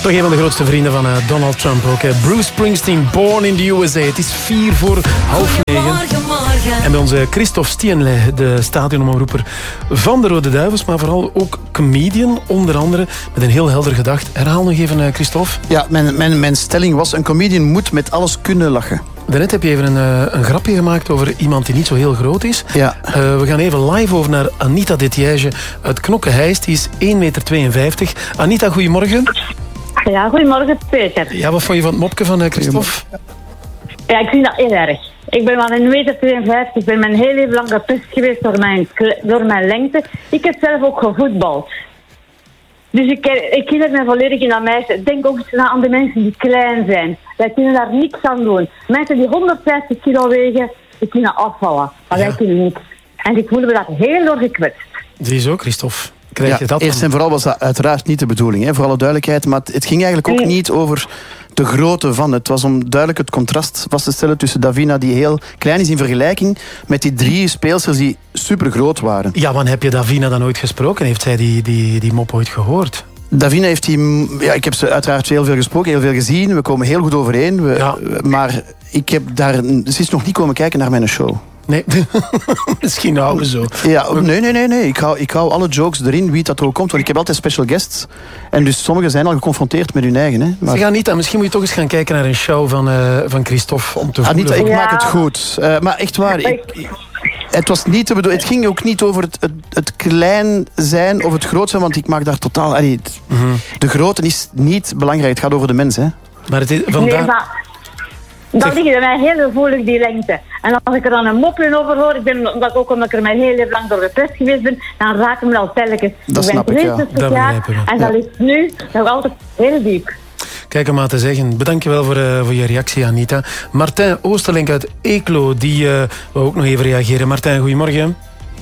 Toch een van de grootste vrienden van Donald Trump ook. Bruce Springsteen, Born in the USA. Het is 8:45. En bij onze Christophe Stienle, de stadionomroeper van de Rode Duivels, maar vooral ook comedian, onder andere, met een heel helder gedacht. Herhaal nog even, Christophe. Ja, mijn stelling was, een comedian moet met alles kunnen lachen. Daarnet heb je even een grapje gemaakt over iemand die niet zo heel groot is. Ja. We gaan even live over naar Anita Detiège uit Knokke-Heist. Die is 1,52 meter. Anita, goedemorgen. Ja, goedemorgen Peter. Ja, wat vond je van het mopje van Christophe? Ja, ik vind dat heel erg. Ik ben maar 1,52 meter. Ik ben mijn heel leven lang gepest geweest door mijn lengte. Ik heb zelf ook gevoetbald. Dus ik herinner me volledig in dat meisje. Denk ook eens aan de mensen die klein zijn. Wij kunnen daar niks aan doen. Mensen die 150 kilo wegen, die kunnen afvallen. Maar wij kunnen niks. En ik voelde me daar heel door gekwetst. Ziezo, Christophe. Krijg je dat eerst en vooral was dat uiteraard niet de bedoeling, hè, voor alle duidelijkheid. Maar het ging eigenlijk ook niet over de grootte van. Het was om duidelijk het contrast vast te stellen tussen Davina, die heel klein is in vergelijking met die 3 speelsters die super groot waren. Ja, want heb je Davina dan ooit gesproken? Heeft zij die mop ooit gehoord? Davina heeft ik heb ze uiteraard heel veel gesproken, heel veel gezien. We komen heel goed overeen. Maar ze is nog niet komen kijken naar mijn show. Nee, misschien houden we zo. Ja, nee. Ik hou alle jokes erin, wie dat ook komt. Want ik heb altijd special guests. En dus sommigen zijn al geconfronteerd met hun eigen. Hè. Maar... Zeg Anita, misschien moet je toch eens gaan kijken naar een show van Christophe. Om te Anita, voelen. ik maak het goed. Maar echt waar, het was niet te bedoelen. Het ging ook niet over het klein zijn of het groot zijn, want ik maak daar totaal... De grootte is niet belangrijk, het gaat over de mens. Hè. Maar het is vandaag... Nee, maar... Dat ligt bij mij heel gevoelig, die lengte. En als ik er dan een mopje over hoor, omdat ik er mijn hele leven lang door gepest geweest ben, dan raak ik me al telkens. Dat snap ik, ja. Dat jaar, en dat ligt nu nog altijd heel diep. Kijk om maar te zeggen. Bedankjewel voor je reactie, Anita. Martijn Oosterlink uit Eeklo, die wou ook nog even reageren. Martijn, goedemorgen.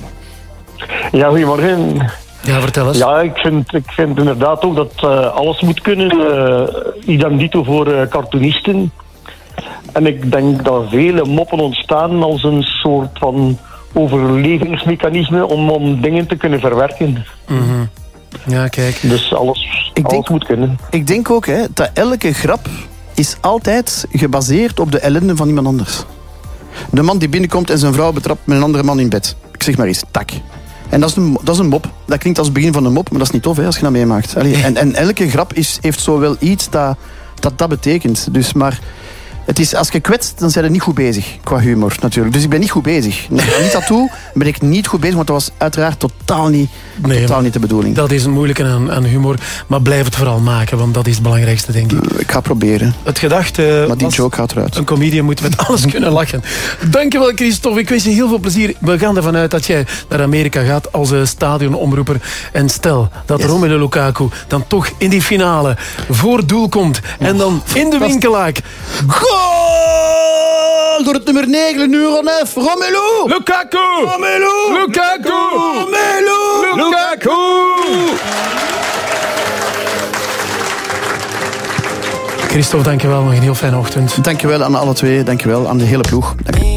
Ja, goedemorgen. Ja, vertel eens. Ja, ik vind inderdaad ook dat alles moet kunnen. Idem dito voor cartoonisten. En ik denk dat vele moppen ontstaan als een soort van overlevingsmechanisme om dingen te kunnen verwerken. Mm-hmm. Ja, kijk. Dus alles moet kunnen. Ik denk ook dat elke grap is altijd gebaseerd op de ellende van iemand anders. De man die binnenkomt en zijn vrouw betrapt met een andere man in bed. Ik zeg maar eens, tak. En dat is een mop. Dat klinkt als het begin van een mop, maar dat is niet tof als je dat meemaakt. En elke grap heeft zo wel iets dat betekent. Dus maar... Het is, als je kwetst, dan zijn we niet goed bezig. Qua humor, natuurlijk. Dus ik ben niet goed bezig. Niet dat toe, ben ik niet goed bezig. Want dat was uiteraard totaal niet de bedoeling. Dat is een moeilijke aan humor. Maar blijf het vooral maken, want dat is het belangrijkste, denk ik. Ik ga proberen. Het gedacht maar die joke gaat eruit. Een comedian moet met alles kunnen lachen. Dankjewel, Christophe. Ik wens je heel veel plezier. We gaan ervan uit dat jij naar Amerika gaat als stadionomroeper. En stel dat Romelu Lukaku dan toch in die finale voor doel komt. En dan in de winkelaak... Goal! Door het nummer 9, nummer 9, Romelu! Lukaku! Romelu! Lukaku! Romelu! Lukaku! Christophe, dankjewel. Nog een heel fijne ochtend. Dankjewel aan alle twee. Dankjewel aan de hele ploeg.